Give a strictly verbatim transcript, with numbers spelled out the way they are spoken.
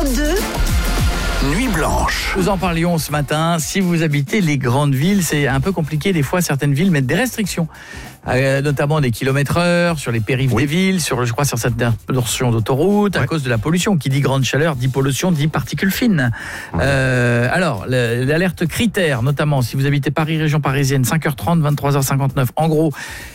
deux. Nuit blanche. Nous en parlions ce matin. Si vous habitez les grandes villes, c'est un peu compliqué. Des fois, certaines villes mettent des restrictions, euh, notamment des kilomètres heure sur les périphes oui. des villes, sur, je crois, sur certaines portions d'autoroute, ouais. à cause de la pollution. Qui dit grande chaleur, dit pollution, dit particules fines. Ouais. Euh, alors, le, l'alerte critère, notamment, si vous habitez Paris, région parisienne, cinq heures trente, vingt-trois heures cinquante-neuf. En gros,